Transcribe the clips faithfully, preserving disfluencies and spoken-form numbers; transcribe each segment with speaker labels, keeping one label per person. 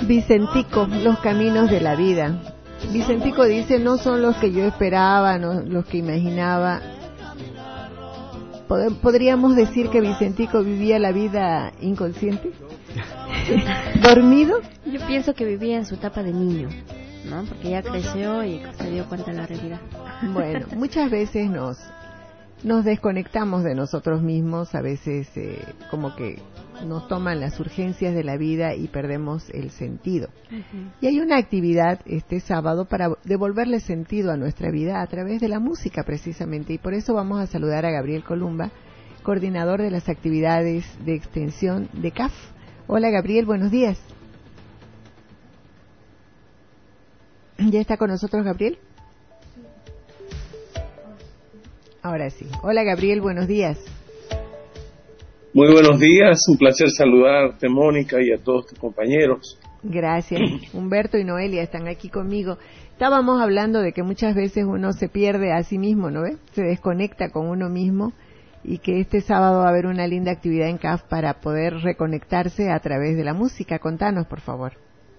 Speaker 1: Vicentico, los caminos de la vida. Vicentico dice, no son los que yo esperaba, no los que imaginaba. ¿Pod- ¿Podríamos decir que Vicentico vivía la vida inconsciente? ¿Dormido?
Speaker 2: Yo pienso que vivía en su etapa de niño, ¿no? Porque ya creció y se dio cuenta de la realidad.
Speaker 1: Bueno, muchas veces nos nos desconectamos de nosotros mismos, a veces eh, como que nos toman las urgencias de la vida y perdemos el sentido. Uh-huh. Y hay una actividad este sábado para devolverle sentido a nuestra vida a través de la música precisamente, y por eso vamos a saludar a Gabriel Columba, coordinador de las actividades de extensión de C A F. Hola Gabriel, buenos días. ¿Ya está con nosotros Gabriel? Ahora sí. Hola Gabriel, buenos días.
Speaker 3: Muy buenos días, un placer saludarte Mónica y a todos tus compañeros.
Speaker 1: Gracias, Humberto y Noelia están aquí conmigo. Estábamos hablando de que muchas veces uno se pierde a sí mismo, ¿no ve? Se desconecta con uno mismo, y que este sábado va a haber una linda actividad en C A F para poder reconectarse a través de la música. Contanos, por favor.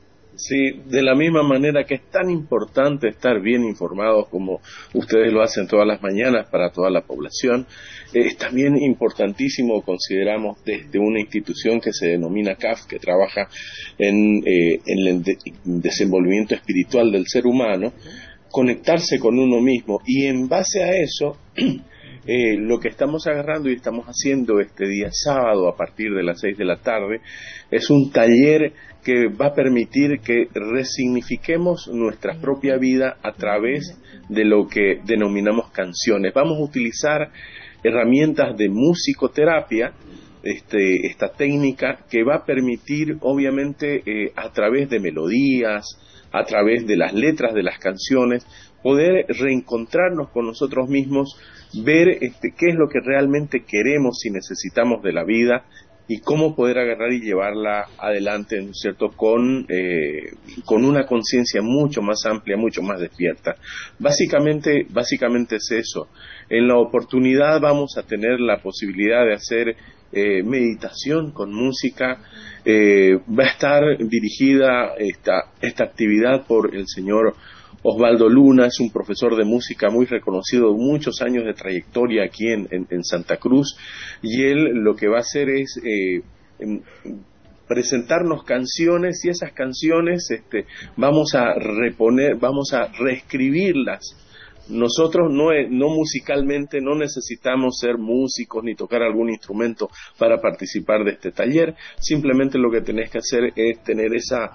Speaker 3: Sí, de la misma manera que es tan importante estar bien informados como ustedes lo hacen todas las mañanas para toda la población, eh, es también importantísimo, consideramos, desde una institución que se denomina C A F, que trabaja en, eh, en el de- desenvolvimiento espiritual del ser humano, conectarse con uno mismo, y en base a eso, eh, lo que estamos agarrando y estamos haciendo este día sábado a partir de las seis de la tarde es un taller que va a permitir que resignifiquemos nuestra propia vida a través de lo que denominamos canciones. Vamos a utilizar herramientas de musicoterapia, este, esta técnica que va a permitir, obviamente, eh, a través de melodías, a través de las letras de las canciones, poder reencontrarnos con nosotros mismos, ver este, qué es lo que realmente queremos y necesitamos de la vida, y cómo poder agarrar y llevarla adelante, ¿no es cierto?, con, eh, con una conciencia mucho más amplia, mucho más despierta. Básicamente, básicamente es eso. En la oportunidad vamos a tener la posibilidad de hacer eh, meditación con música. Eh, va a estar dirigida esta, esta actividad por el señor Osvaldo Luna, es un profesor de música muy reconocido, muchos años de trayectoria aquí en, en, en Santa Cruz, y él lo que va a hacer es eh, em, presentarnos canciones, y esas canciones este, vamos a reponer, vamos a reescribirlas. Nosotros no, no musicalmente no necesitamos ser músicos ni tocar algún instrumento para participar de este taller, simplemente lo que tenés que hacer es tener esa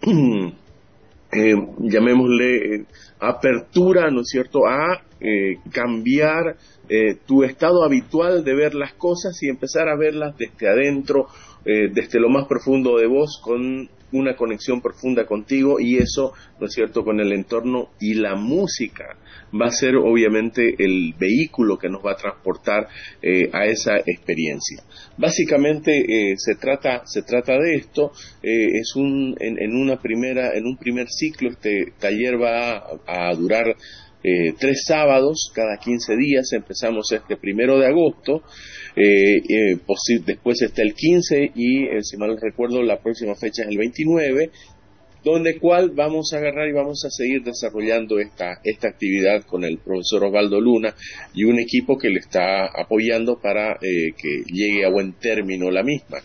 Speaker 3: Eh, llamémosle eh, apertura, ¿no es cierto?, a eh, cambiar eh, tu estado habitual de ver las cosas y empezar a verlas desde adentro, eh, desde lo más profundo de vos, con una conexión profunda contigo, y eso, ¿no es cierto?, con el entorno, y la música va a ser obviamente el vehículo que nos va a transportar eh, a esa experiencia. Básicamente eh, se trata se trata de esto. Eh, es un en, en una primera en un primer ciclo. Este taller va a, a durar eh, tres sábados cada quince días. Empezamos este primero de agosto. Eh, eh, posi- después está el quince y eh, si mal no recuerdo la próxima fecha es el veintinueve, donde cual vamos a agarrar y vamos a seguir desarrollando esta esta actividad con el profesor Osvaldo Luna y un equipo que le está apoyando para eh, que llegue a buen término la misma.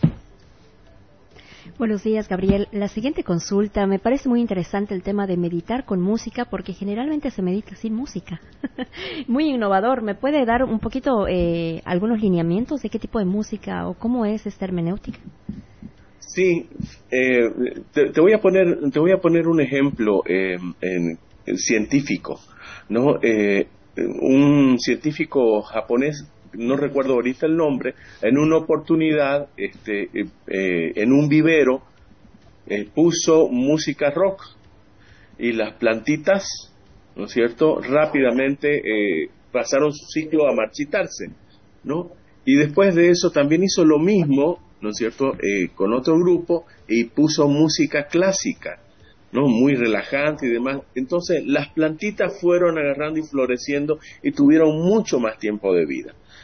Speaker 2: Buenos días, Gabriel. La siguiente consulta, me parece muy interesante el tema de meditar con música, porque generalmente se medita sin música. Muy innovador. ¿Me puede dar un poquito eh, algunos lineamientos de qué tipo de música o cómo es esta hermenéutica?
Speaker 3: Sí, eh, te, te voy a poner te voy a poner un ejemplo eh, en, en científico, ¿no? Eh, un científico japonés, no recuerdo ahorita el nombre, en una oportunidad, este, eh, eh, en un vivero, eh, puso música rock, y las plantitas, ¿no es cierto?, rápidamente eh, pasaron su ciclo a marchitarse, ¿no? Y después de eso también hizo lo mismo, ¿no es cierto?, eh, con otro grupo, y puso música clásica, ¿no?, muy relajante y demás. Entonces las plantitas fueron agarrando y floreciendo y tuvieron mucho más tiempo de vida.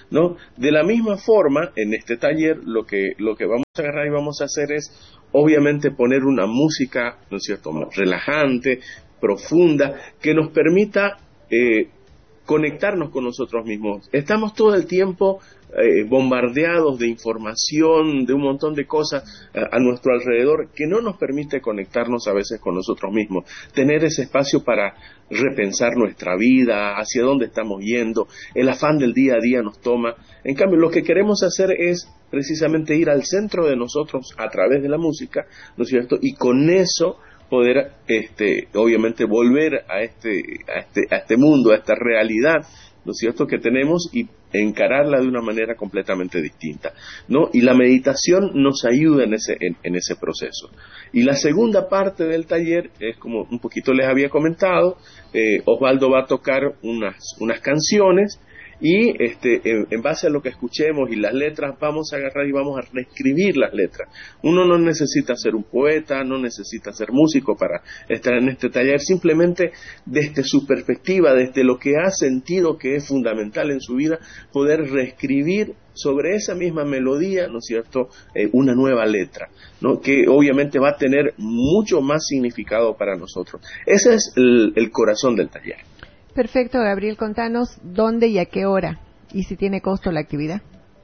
Speaker 3: ¿no? De la misma forma, en este taller, lo que, lo que vamos a agarrar y vamos a hacer es, obviamente, poner una música, ¿no es cierto?, relajante, profunda, que nos permita eh, conectarnos con nosotros mismos. Estamos todo el tiempo eh, bombardeados de información, de un montón de cosas a, a nuestro alrededor que no nos permite conectarnos a veces con nosotros mismos, tener ese espacio para repensar nuestra vida, hacia dónde estamos yendo. El afán del día a día nos toma. En cambio, lo que queremos hacer es precisamente ir al centro de nosotros a través de la música, ¿no es cierto?, y con eso poder, este, obviamente, volver a este, a este, a este mundo, a esta realidad, ¿no es cierto?, que tenemos, y encararla de una manera completamente distinta, ¿no? Y la meditación nos ayuda en ese, en, en ese proceso. Y la segunda parte del taller es, como un poquito les había comentado, eh, Osvaldo va a tocar unas, unas canciones, y este, en, en base a lo que escuchemos y las letras, vamos a agarrar y vamos a reescribir las letras. Uno no necesita ser un poeta, no necesita ser músico para estar en este taller, simplemente desde su perspectiva, desde lo que ha sentido que es fundamental en su vida, poder reescribir sobre esa misma melodía, ¿no es cierto?, eh, una nueva letra, ¿no?, que obviamente va a tener mucho más significado para nosotros. Ese es el, el corazón del taller.
Speaker 1: Perfecto, Gabriel, contanos dónde y a qué hora, y si tiene costo la actividad.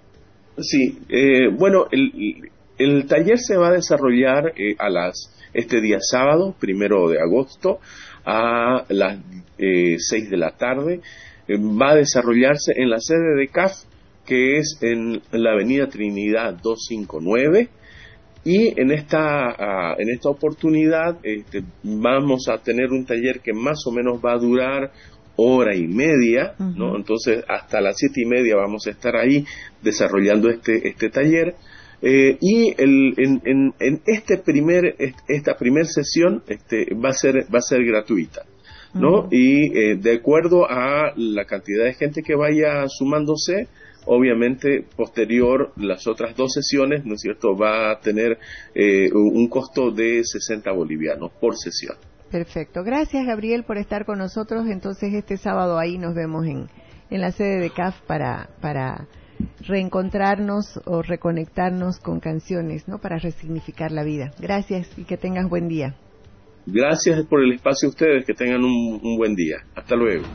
Speaker 3: Sí, eh, bueno, el, el taller se va a desarrollar eh, a las este día sábado, primero de agosto, a las eh, seis de la tarde. Eh, va a desarrollarse en la sede de C A F, que es en la avenida Trinidad doscientos cincuenta y nueve. Y en esta, uh, en esta oportunidad este, vamos a tener un taller que más o menos va a durar hora y media, ¿no? Uh-huh. Entonces hasta las siete y media vamos a estar ahí desarrollando este, este taller. Eh, y el, en, en, en este primer, esta primera sesión este, va a ser, va a ser gratuita, ¿no? Uh-huh. Y eh, de acuerdo a la cantidad de gente que vaya sumándose, obviamente, posterior, las otras dos sesiones, ¿no es cierto?, va a tener eh, un costo de sesenta bolivianos por sesión.
Speaker 1: Perfecto. Gracias, Gabriel, por estar con nosotros. Entonces, este sábado ahí nos vemos en, en la sede de C A F para, para reencontrarnos o reconectarnos con canciones, ¿no?, para resignificar la vida. Gracias y que tengas buen día.
Speaker 3: Gracias por el espacio a ustedes, que tengan un, un buen día. Hasta luego.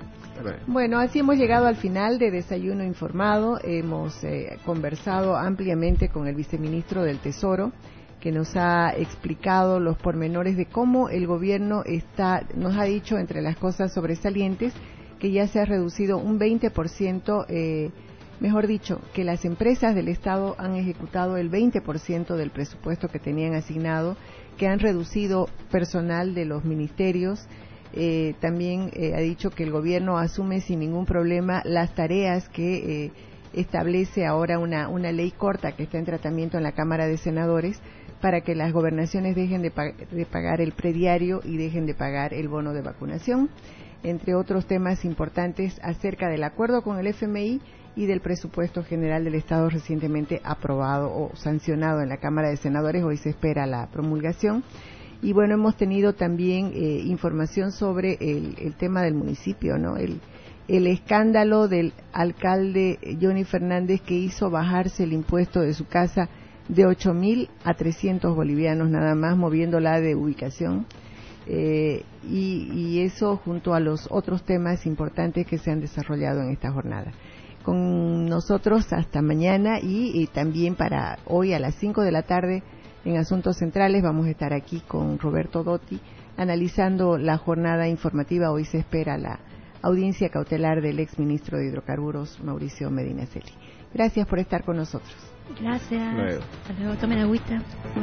Speaker 1: Bueno, así hemos llegado al final de Desayuno Informado. Hemos eh, conversado ampliamente con el viceministro del Tesoro, que nos ha explicado los pormenores de cómo el gobierno está, nos ha dicho, entre las cosas sobresalientes, que ya se ha reducido un veinte por ciento, eh, mejor dicho, que las empresas del Estado han ejecutado el veinte por ciento del presupuesto que tenían asignado, que han reducido personal de los ministerios. Eh, también eh, ha dicho que el gobierno asume sin ningún problema las tareas que eh, establece ahora una, una ley corta que está en tratamiento en la Cámara de Senadores, para que las gobernaciones dejen de, pag- de pagar el prediario y dejen de pagar el bono de vacunación, entre otros temas importantes acerca del acuerdo con el F M I y del presupuesto general del Estado recientemente aprobado o sancionado en la Cámara de Senadores. Hoy se espera la promulgación. Y bueno, hemos tenido también eh, información sobre el, el tema del municipio, ¿no? El, el escándalo del alcalde Johnny Fernández, que hizo bajarse el impuesto de su casa de ocho mil a trescientos bolivianos nada más, moviéndola de ubicación. Eh, y, y eso junto a los otros temas importantes que se han desarrollado en esta jornada. Con nosotros hasta mañana y, y también para hoy a las cinco de la tarde en Asuntos Centrales vamos a estar aquí con Roberto Dotti analizando la jornada informativa. Hoy se espera la audiencia cautelar del ex ministro de Hidrocarburos, Mauricio Medina Celi. Gracias por estar con nosotros.
Speaker 2: Gracias. Luego. Hasta luego, tomen agüita.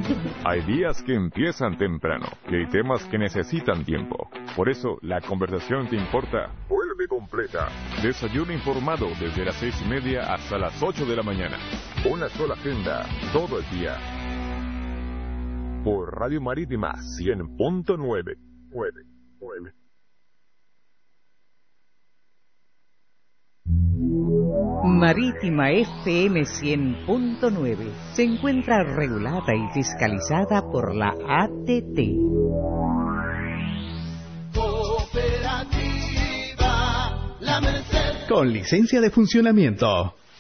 Speaker 4: Hay días que empiezan temprano y hay temas que necesitan tiempo. Por eso, la conversación que importa vuelve completa. Desayuno informado desde las seis y media hasta las ocho de la mañana. Una sola agenda, todo el día. Por Radio Marítima cien punto nueve. nueve, nueve.
Speaker 5: Marítima F M cien punto nueve se encuentra regulada y fiscalizada por la A T T.
Speaker 6: Cooperativa La Merced. Con licencia de funcionamiento.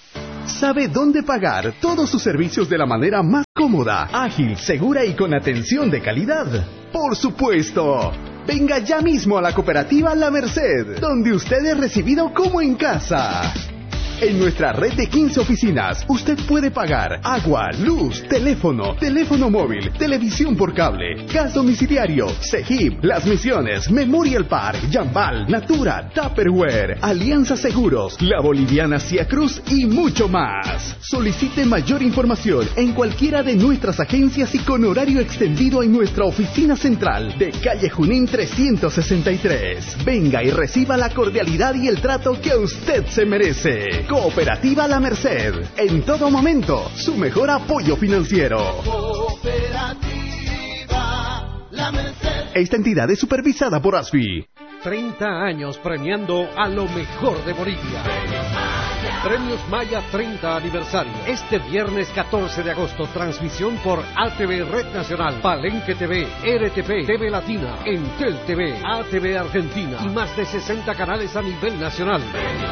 Speaker 6: sabe dónde pagar todos sus servicios de la manera más cómoda, ágil, segura y con atención de calidad. ¡Por supuesto! Venga ya mismo a la cooperativa La Merced, donde usted es recibido como en casa. En nuestra red de quince oficinas, usted puede pagar agua, luz, teléfono, teléfono móvil, televisión por cable, gas domiciliario, Cegip, Las Misiones, Memorial Park, Jambal, Natura, Tupperware, Alianza Seguros, La Boliviana Cia Cruz y mucho más. Solicite mayor información en cualquiera de nuestras agencias y con horario extendido en nuestra oficina central de calle Junín trescientos sesenta y tres. Venga y reciba la cordialidad y el trato que a usted se merece. Cooperativa La Merced, en todo momento, su mejor apoyo financiero.
Speaker 7: Cooperativa La Merced.
Speaker 6: Esta entidad es supervisada por A S F I.
Speaker 8: treinta años premiando a lo mejor de Bolivia. Premios Maya treinta aniversario. Este viernes catorce de agosto, transmisión por A T V Red Nacional, Palenque T V, R T P, T V Latina, Entel T V, A T V Argentina y más de sesenta canales a nivel nacional.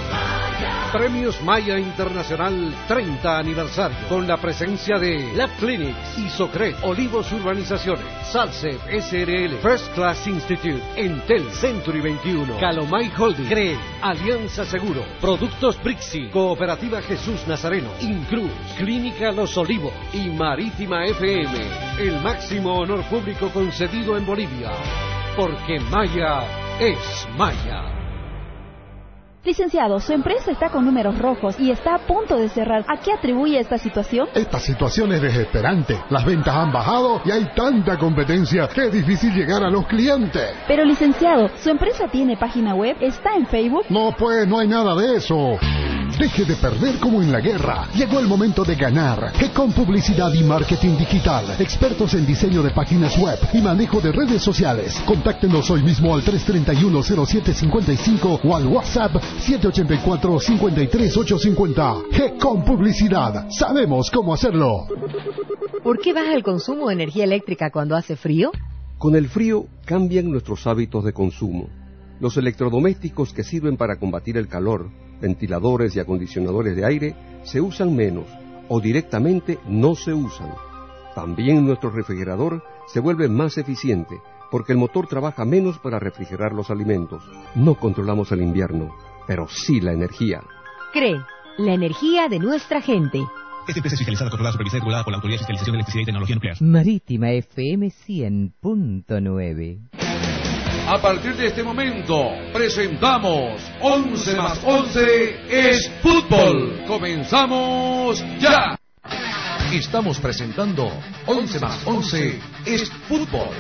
Speaker 8: Premios Maya Internacional treinta aniversario, con la presencia de Lab Clinics, Isocred, Olivos Urbanizaciones, Salsef S R L, First Class Institute, Entel, Century veintiuno, Calomay Holding, CREE, Alianza Seguro, Productos Brixi, Cooperativa Jesús Nazareno, Incruz, Clínica Los Olivos y Marítima F M, el máximo honor público concedido en Bolivia, porque Maya es Maya.
Speaker 9: Licenciado, su empresa está con números rojos y está a punto de cerrar. ¿A qué atribuye esta situación?
Speaker 10: Esta situación es desesperante. Las ventas han bajado y hay tanta competencia que es difícil llegar a los clientes.
Speaker 9: Pero, licenciado, ¿su empresa tiene página web? ¿Está en Facebook?
Speaker 10: No, pues, no hay nada de eso. Deje de perder como en la guerra. Llegó el momento de ganar. G-Com Publicidad y Marketing Digital. Expertos en diseño de páginas web y manejo de redes sociales. Contáctenos hoy mismo al tres tres uno, cero siete cinco cinco o al WhatsApp siete ocho cuatro, cinco tres ocho cinco cero. G-Com Publicidad. Sabemos cómo hacerlo.
Speaker 11: ¿Por qué baja el consumo de energía eléctrica cuando hace frío?
Speaker 12: Con el frío cambian nuestros hábitos de consumo. Los electrodomésticos que sirven para combatir el calor, ventiladores y acondicionadores de aire, se usan menos o directamente no se usan. También nuestro refrigerador se vuelve más eficiente porque el motor trabaja menos para refrigerar los alimentos. No controlamos el invierno, pero sí la energía.
Speaker 11: CREE, la energía de nuestra gente.
Speaker 13: Esta empresa es fiscalizada, controlada, supervisada y regulada por la Autoridad de Fiscalización de Electricidad y Tecnología Nuclear.
Speaker 5: Marítima F M cien punto nueve.
Speaker 14: A partir de este momento, presentamos once más once es fútbol. Comenzamos ya. Estamos presentando once más once es fútbol.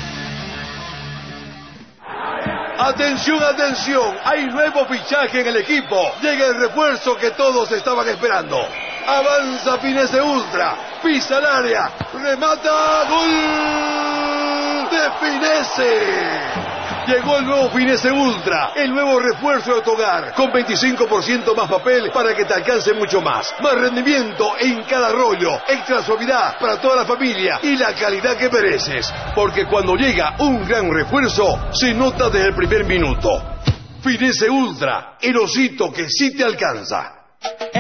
Speaker 15: Atención, atención, hay nuevo fichaje en el equipo. Llega el refuerzo que todos estaban esperando. Avanza Finese Ultra, pisa el área, remata, gol de Finese. Llegó el nuevo Finese Ultra, el nuevo refuerzo de Autogar, con veinticinco por ciento más papel para que te alcance mucho más. Más rendimiento en cada rollo, extra suavidad para toda la familia y la calidad que mereces. Porque cuando llega un gran refuerzo, se nota desde el primer minuto. Finese Ultra, el osito que sí te alcanza.